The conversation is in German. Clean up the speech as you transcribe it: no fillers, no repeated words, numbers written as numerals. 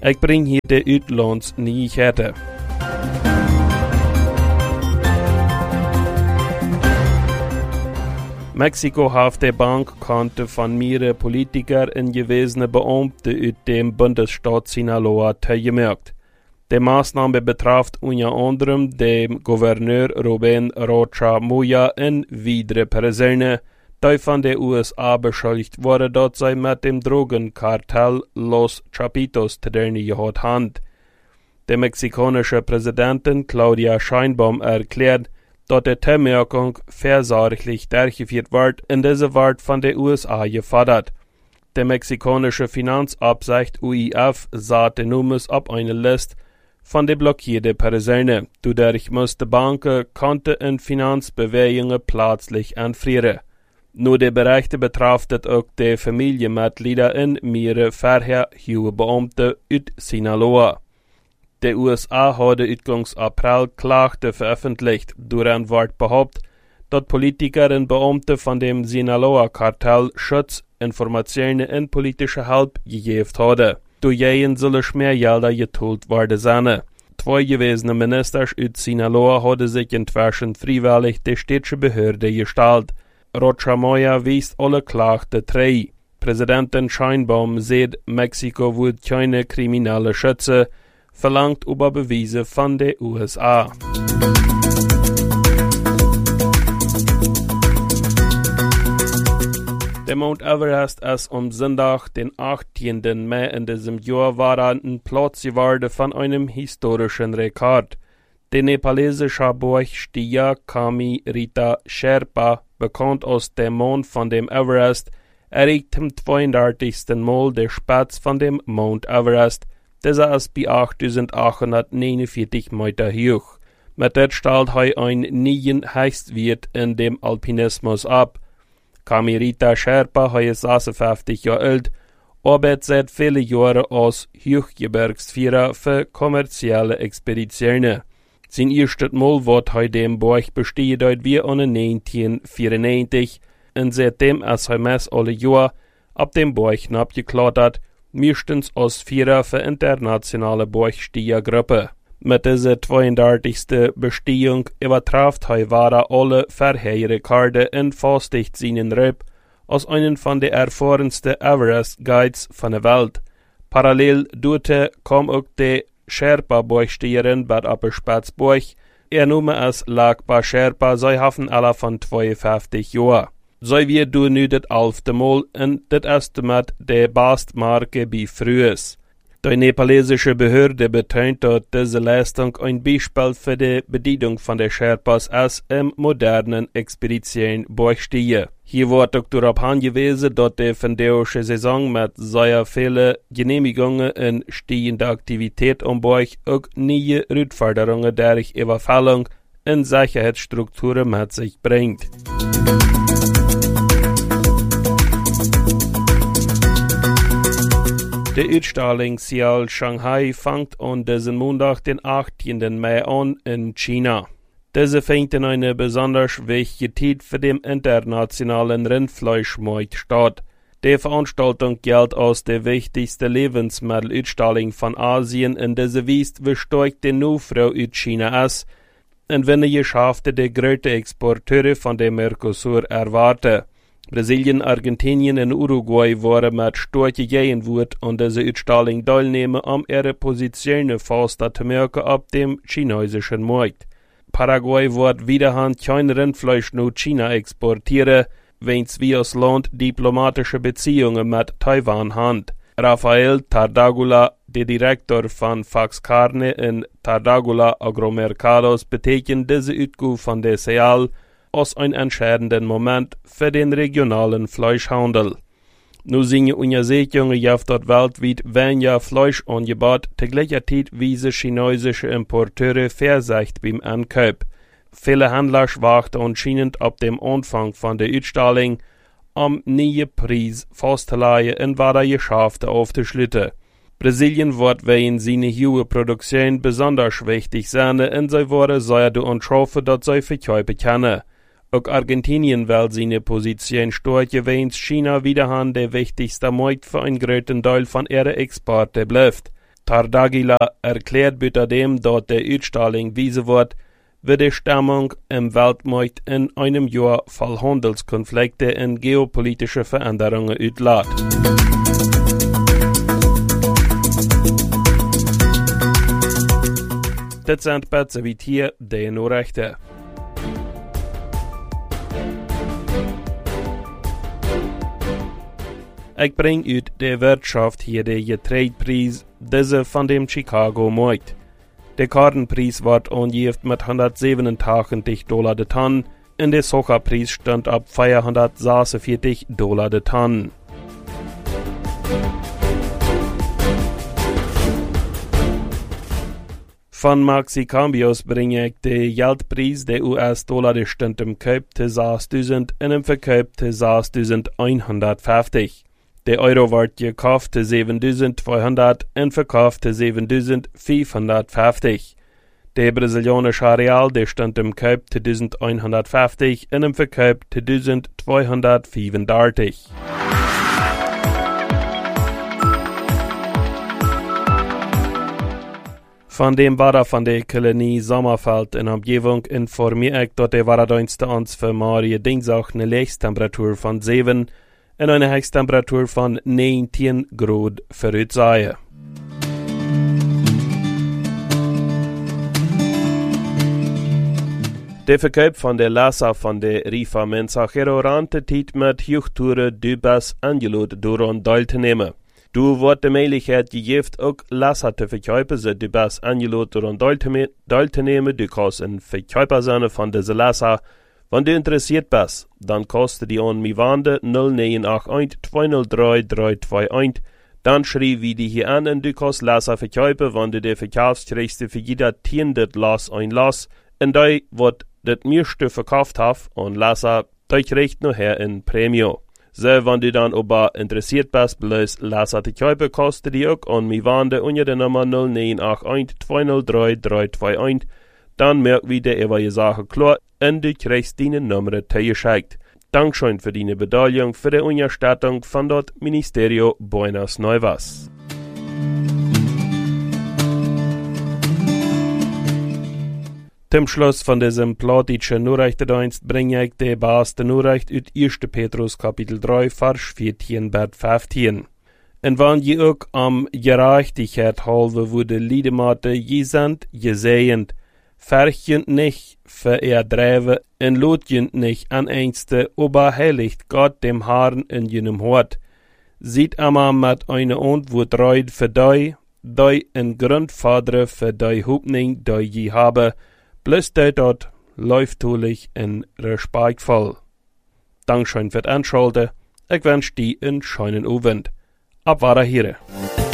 Ik breng hier de uitlandsnyheter. Mexiko heeft de bankkonten van mehrere Politiker en gewesene Beamte uit dem Bundesstaat Sinaloa teilgemerkt. De Maßnahme betrifft unter anderem den Gouverneur Rubén Rocha Moya en weitere Personen, die von den USA beschuldigt worden, dass sie mit dem Drogenkartell Los Chapitos zu tun gehabt haben. Die mexikanische Präsidentin Claudia Sheinbaum erklärt, dass die Teilmerkung versorglich durchgeführt wird und diese wird von den USA gefordert. Die mexikanische Finanzabsicht UIF sah Nummers auf eine Liste von den blockierten Personen. Dadurch mussten Banken, Konten und Finanzbewegungen plötzlich anfrieren. Nur die Berichte betrifft auch die Familienmitglieder in mehrere vorher hohe Beamte aus Sinaloa. Die USA haben Anfangs April Klachten veröffentlicht, darin wird behauptet, dass Politiker und Beamte von dem Sinaloa-Kartell Schutz, Informationen und politische Hilfe gegeben haben. Durch jeden sollen Schmiergelder geteilt werden sein. Zwei gewesene Minister aus Sinaloa haben sich inzwischen freiwillig die städtische Behörde gestellt. Rocha Moya wies alle Klachten drei. Präsidentin Sheinbaum sieht, Mexiko wird keine Kriminelle schützen, verlangt über Beweise von den USA. Der Mount Everest ist am Sonntag, den 18. Mai in diesem Jahr, war ein Platz geworden von einem historischen Rekord. Der nepalesische Bergsteiger Kami Rita Sherpa, bekannt aus dem Mond von dem Everest, erreicht zum 32. Mal die Spitze von dem Mount Everest. Dieser ist bei 8.849 Meter hoch. Mit dem stellt er einen neuen Höchstwert in dem Alpinismus ab. Kami Rita Sherpa ist 56 Jahre alt, arbeitet seit vielen Jahren als Hochgebirgsführer für kommerzielle Expeditionen. Sein erstes Mal wird er dem Berg besteht wie 1994 und seitdem ist er meist alle Jahre ab dem Berg hinabgeklettert, meistens als Führer für internationale Bergsteigergruppe. Mit dieser 32. Bestehung übertrifft er alle vorherigen Rekorde und fastigt seinen Ruf als einen von den erfahrensten Everest-Guides von der Welt. Parallel dazu kam auch die Sherpa-Bergsteigerin Bad Upper Spitzberg. Ihr Name ist Lakpa Sherpa, sie haben alle von 52 Jahren. Sie wird nu das 11. Mal und das erste mit der Bestmarke bei Frühes. Die nepalesische Behörde betont, dass diese Leistung ein Beispiel für die Bedienung von der Sherpas ist im modernen Expedition-Bergsteigen. Hier wird auch darauf hingewiesen, dass die fendeurische Saison mit sehr vielen Genehmigungen und steigender Aktivität am Berg auch neue Herausforderungen durch Überfallung und Sicherheitsstrukturen mit sich bringt. Die Ausstellung Ciel Shanghai fängt an diesen Montag, den 18. Mai an in China. Diese fängt in einer besonders wichtigen Zeit für den internationalen Rindfleischmarkt statt. Die Veranstaltung gilt als die wichtigste Lebensmittelausstellung von Asien und diese weist, wie stark die Nachfrage aus China ist und wenn die Geschäfte die größten Exporteure von dem Mercosur erwarten. Brasilien, Argentinien und Uruguay waren mit starken Gegenwart an dieser Ausstellung teilnehmen, um ihre Positionen fester zu merken auf dem chinesischen Markt. Paraguay wird wiederhand kein Rindfleisch nach China exportieren, wenn wir als Land diplomatische Beziehungen mit Taiwan haben. Rafael Tardagula, der Direktor von Fax Carne in Tardagula Agromercados, betegnet diese Utgabe von der Ciel als ein entscheidenden Moment für den regionalen Fleischhandel. Nun sind Untersuchungen jaft dort weltweit weniger Fleischangebot, zu gleicher Zeit wiesen chinesische Importeure Vorsicht beim Ankauf. Viele Händler warten anscheinend ab dem Anfang von der Ausstellung, am neuen Preis festzulegen und weiter Geschäfte aufzuschließen. Brasilien wird wegen seiner hohen Produktion besonders wichtig sein und sie werden sehr daran arbeiten, dass sie verkaufen können. Auch Argentinien will seine Position stärken, während China wiederum der wichtigste Markt für einen großen Teil von ihren Exporten bleibt. Tardagila erklärt bütterdem dort der Utstellung wiese wird, wird die Stimmung im Weltmarkt in einem Jahr voll Handelskonflikte und geopolitische Veränderungen utlässt. Das sind besser wie hier die Nachrichten. Ich bring ut de Wirtschaft hier de Getreidepreis, diese von dem Chicago Markt. Der Kartenpreis wird angegeben mit $187 de Tonne und der Sojapreis stand ab $446 de Tonne. Von Maxicambios bringe ich den Geldpreis der US-Dollar, der stand im Kauf zu 6.000 und im Verkauf zu 6.150. Der Euro wird gekauft zu 7.200 und verkauft zu 7.550. Der brasilianische Real, der stand im Kauf zu 1.150 und im Verkauf zu 1.235. Von dem Wetter von der Kolonie Sommerfeld in Umgebung informiere ich, dass der Wetterdienst uns für morgen Dienstag eine Höchsttemperatur von 7 und eine Höchsttemperatur von 19 Grad voraussehen. Der Verkauf von der Lassa von der Rifa Mensajero rantet mit Hochtouren Dubas angelot daran teilzunehmen. Du wird die Möglichkeit gegeben, auch Lassa zu verkaufen, so Dubas angelot daran teilzunehmen. Du kannst ein Verkäufer sein von dieser Lassa. Wenn du interessiert bist, dann kostet die an mi Wande 0981 203 321. Dann schrieb wie die hier an und du kannst Lassa verkaufen, wenn du die verkaufst, kriegst du für jeder 10 das Lass ein Lass. Und da wird das meiste verkauft hast und Lassa, da kriegst du nachher ein Premium. So, wenn du dann aber interessiert bist, bloß Lassa zu kaufen, kostet die auch an mi Wande unter der Nummer 0981 203 321. Dann merkt wieder über die Sache klar und du kriegst deine Nummer zugeschickt. Dankeschön für deine Beteiligung für die Unterstützung von das Ministerio Buenas Nuevas. Zum Schluss von diesem plattischen Nachrichtendienst bringe ich die beste Nachricht aus 1. Petrus Kapitel 3, Vers 14 bis 15. Und wenn je auch am Gerechtigkeit halbe wurde Liedematte je sind, gesehend, verchend nicht vererdreven und lotjend nicht an Ängste, aber heiligt Gott dem Herrn in jenem Hort. Sieht einmal mit einer Antwort reut für dei in Grundvater für dei Hoffnung, dei je habe, bloß dort läuft tulich in respektvoll. Dankeschön für das Anschalten. Ich wünsche dir einen schönen Abend. Ab war hier.